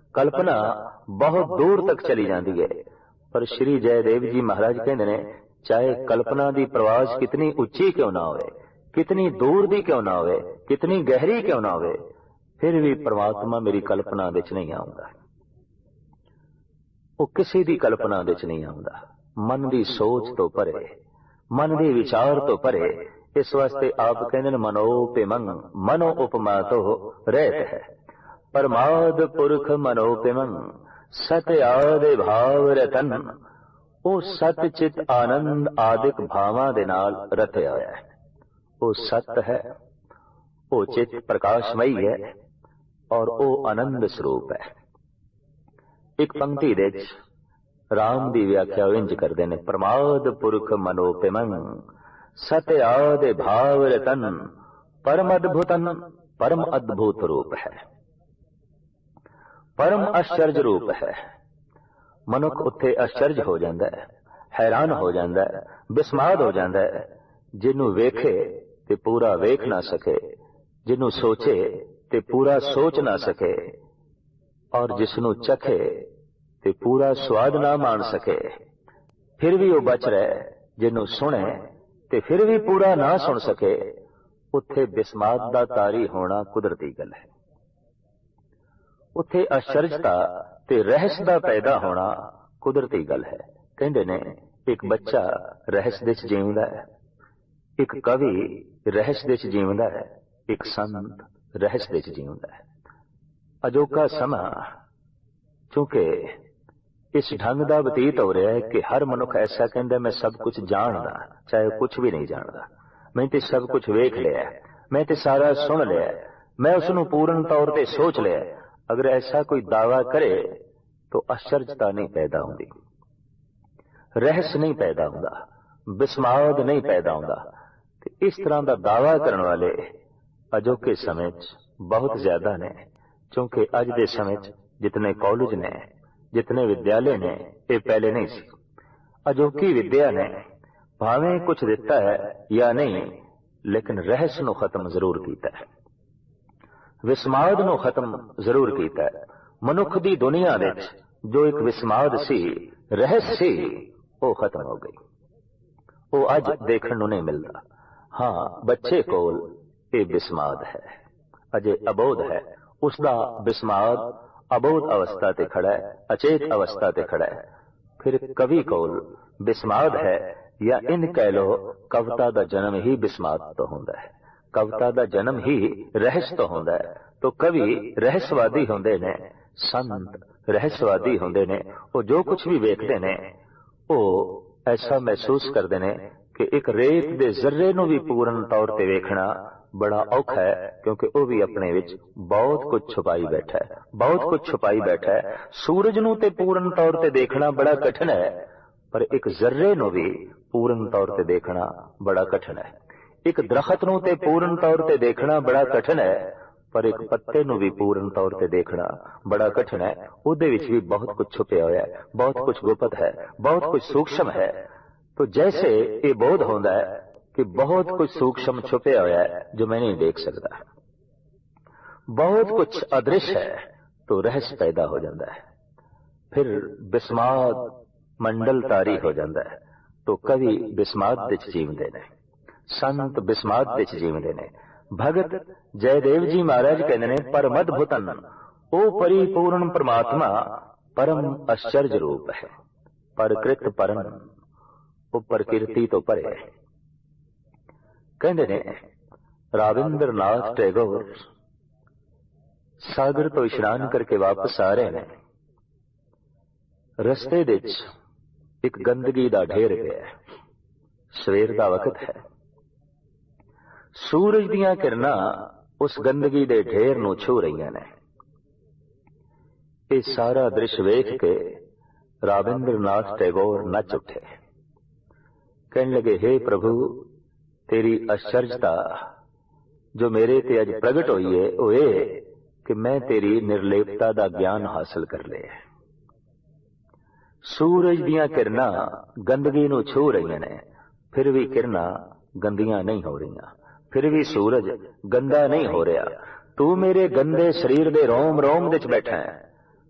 कल्पना बहुत दूर तक चली जाती है। पर श्री जयदेव जी महाराज कहते हैं, चाहे कल्पना की प्रवास कितनी उच्ची क्यों ना होवे, कितनी दूर दी क्यों ना होवे, कितनी गहरी क्यों ना होवे, फिर भी परमात्मा मेरी कल्पना विच नहीं आउंदा। वो किसी दी कल्पना विच नहीं आउंदा। मन की सोच तो परे, मन के विचार तो परे। इस वास्ते आप कहते मनोपिमं मनो उपमा तो रहत है। परमाद पुरख मनोपिमं सत आदि भाव रतन। वो सत चित आनंद आदिक भावां दे नाल रतिया होया है। वो सत है, वो चित प्रकाशमयी है और वो आनंद स्वरूप है। एक पंक्ति दे राम की व्याख्या इंज करते हैं, प्रमाद पुरख मनोपिमं सत आदि भाव रतन परम अद्भुतन। परम अद्भुत रूप है, परम आश्चर्य रूप है। मनुख उत्थे आश्चर्य हो जाता है, हैरान हो जाता है, बिस्माद हो जाता है। जिन्हों वेखे ते पूरा वेख ना सके, जिन्हों सोचे ते पूरा सोच ना सके, और जिसनों चखे ते पूरा स्वाद ना मान सके, फिर भी वो बच रहे। जिन्हों सुने ते फिर भी पूरा ना सुन सके, उत्थे बिस्माद दा तारी होना कुदरती गल है। उत्थे आश्चर्यता ते रहस्य दा पैदा होना कुदरती गल है। कहंदे ने एक बच्चा रहस्य विच जीवदा है, एक कवि रहस्य विच जीवदा है, एक संत रहस्य विच जीवदा है। अजोका समा चूंकि इस ढंग का बतीत हो रहा है कि हर मनुख ऐसा कहता मैं सब कुछ जानदा, चाहे कुछ भी नहीं जानदा। मैं तो सब कुछ वेख लिया, मैं तो सारा सुन लिया, मैं उसनों पूर्ण तौर पर सोच लिया। अगर ऐसा कोई दावा करे तो आश्चर्यता नहीं पैदा होती, रहस्य नहीं पैदा होता, बिस्माद नहीं पैदा होता। इस तरह का दावा करने वाले अजोके समय बहुत ज्यादा ने। क्योंकि अज के समय जितने कॉलेज ने, जितने विद्यालय ने, ये पहले नहीं सी। अजोकी विद्या ने भावें कुछ दिता है या नहीं, लेकिन रहस्य नूं खत्म जरूर किया है, विस्माद नूं खत्म जरूर किया है। मनुख की दुनिया विच जो एक विस्माद सी, रहस्य सी, वो खत्म हो गई। वो अज देखने नूं नहीं मिलता। हाँ, बच्चे कोल ये विस्माद है, अजे अबोध है। उसका विस्माद अबोध अवस्था ते खड़ा है, अचेत अवस्था ते खड़ा है। फिर कवि कोल विस्माद है, या इन कह लो कविता का जन्म ही विस्माद तो होंदा है, कविता का जन्म ही रहस्य तो होंदा है। तो कवि रहस्यवादी होंदे ने, संत रहस्यवादी होंदे ने। वो जो कुछ भी वेखते ने वो ऐसा महसूस करते ने कि एक रेत दे जर्रे नूं भी पूर्ण तौर पर वेखना बड़ा औखा है, क्योंकि वह भी अपने विच बहुत कुछ छुपाई बैठा है, बहुत कुछ छुपाई बैठा है। सूरज नूं ते पूर्ण तौर पर देखना बड़ा कठिन है, पर एक जर्रे नूं भी पूर्ण तौर पर देखना बड़ा कठिन है। एक दरखत नूं ते पूर्ण तौर पर देखना बड़ा कठिन है, पर एक पत्ते नूं भी पूर्ण तौर पर देखना बड़ा कठिन है। उहदे विच भी बहुत कुछ छुपया होया है, बहुत कुछ गुप्त है, बहुत कुछ सूक्ष्म है। तो जैसे ये बोध होता है कि बहुत कुछ सूक्ष्म छुपया होया है जो मैं नहीं देख सकता, बहुत कुछ अदृश्य है, तो रहस्य पैदा हो जाता है। फिर विस्माद मंडल तारी हो जाता है। तो कवि विस्माद विच जीवदे ने, संत विस्माद विच जीवदे ने। भगत जयदेव जी महाराज कहते ने परम अद्भुतन, ओ परिपूर्ण परमात्मा परम आश्चर्य रूप है। परकृत परम, वो प्रकृति तो परे है। कहते ने राविंद्र नाथ टैगोर सागर तो इशनान करके वापस आ रहे हैं। रस्ते विच एक गंदगी का ढेर पिया, सवेर का वक्त है। सूरज दियां किरणां उस गंदगी के ढेर नूं छू रही ने। ये सारा दृश्य वेख के राविंद्र नाथ टैगोर नच उठे। कहने लगे, हे प्रभु, तेरी आश्चर्यता जो मेरे ते अज प्रगट हुई है वो ये कि मैं तेरी निर्लेपता का ज्ञान हासिल कर लिया। सूरज दियां किरणां गंदगी नूं छू रही ने, फिर भी किरणां गंदियां नहीं हो रही, फिर भी सूरज गंदा नहीं हो रहा। तू मेरे गंदे शरीर दे रोम रोम विच बैठा है,